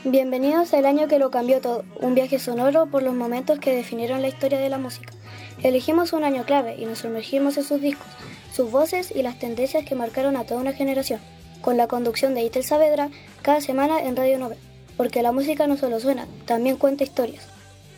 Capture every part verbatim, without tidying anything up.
Bienvenidos al año que lo cambió todo, un viaje sonoro por los momentos que definieron la historia de la música. Elegimos un año clave y nos sumergimos en sus discos, sus voces y las tendencias que marcaron a toda una generación, con la conducción de Itel Saavedra cada semana en Radio Nove, porque la música no solo suena, también cuenta historias.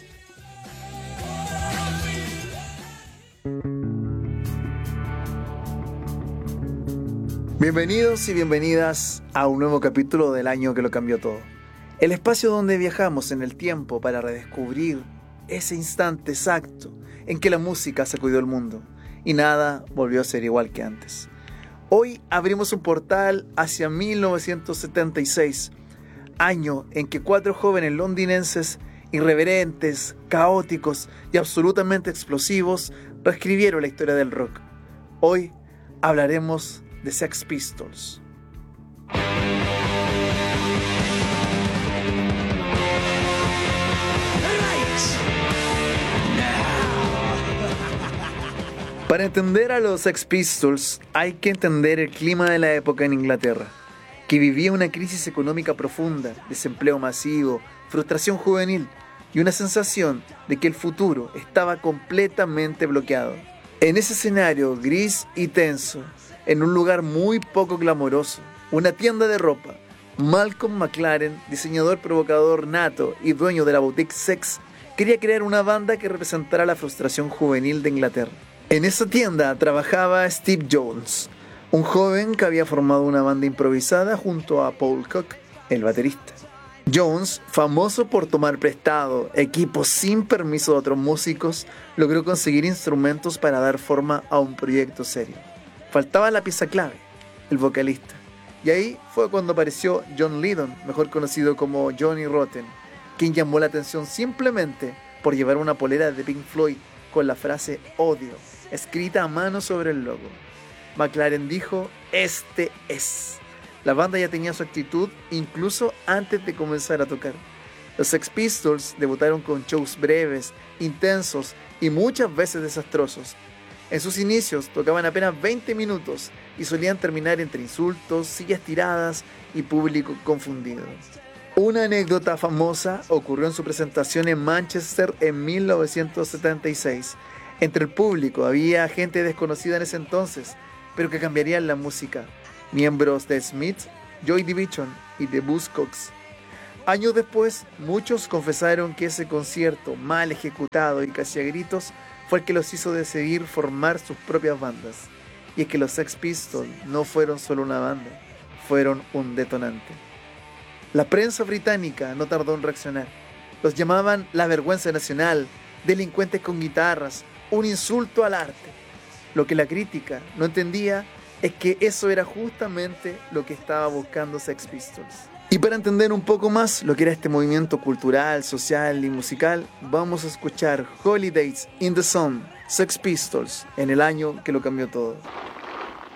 Bienvenidos y bienvenidas a un nuevo capítulo del año que lo cambió todo. El espacio donde viajamos en el tiempo para redescubrir ese instante exacto en que la música sacudió el mundo y nada volvió a ser igual que antes. Hoy abrimos un portal hacia mil novecientos setenta y seis, año en que cuatro jóvenes londinenses irreverentes, caóticos y absolutamente explosivos reescribieron la historia del rock. Hoy hablaremos de Sex Pistols. Para entender a los Sex Pistols hay que entender el clima de la época en Inglaterra, que vivía una crisis económica profunda, desempleo masivo, frustración juvenil y una sensación de que el futuro estaba completamente bloqueado. En ese escenario gris y tenso, en un lugar muy poco glamoroso, una tienda de ropa, Malcolm McLaren, diseñador provocador nato y dueño de la boutique Sex, quería crear una banda que representara la frustración juvenil de Inglaterra. En esa tienda trabajaba Steve Jones, un joven que había formado una banda improvisada junto a Paul Cook, el baterista. Jones, famoso por tomar prestado equipos sin permiso de otros músicos, logró conseguir instrumentos para dar forma a un proyecto serio. Faltaba la pieza clave, el vocalista. Y ahí fue cuando apareció John Lydon, mejor conocido como Johnny Rotten, quien llamó la atención simplemente por llevar una polera de Pink Floyd con la frase odio escrita a mano sobre el logo. McLaren dijo, este es. La banda ya tenía su actitud incluso antes de comenzar a tocar. Los Sex Pistols debutaron con shows breves, intensos y muchas veces desastrosos. En sus inicios tocaban apenas veinte minutos y solían terminar entre insultos, sillas tiradas y público confundido. Una anécdota famosa ocurrió en su presentación en Manchester en mil novecientos setenta y seis. Entre el público había gente desconocida en ese entonces, pero que cambiarían la música. Miembros de Smith, Joy Division y The Buzzcocks. Años después, muchos confesaron que ese concierto mal ejecutado y casi a gritos fue el que los hizo decidir formar sus propias bandas. Y es que los Sex Pistols no fueron solo una banda, fueron un detonante. La prensa británica no tardó en reaccionar. Los llamaban la vergüenza nacional, delincuentes con guitarras, un insulto al arte. Lo que la crítica no entendía es que eso era justamente lo que estaba buscando Sex Pistols. Y para entender un poco más lo que era este movimiento cultural, social y musical, vamos a escuchar Holidays in the Sun, Sex Pistols, en el año que lo cambió todo.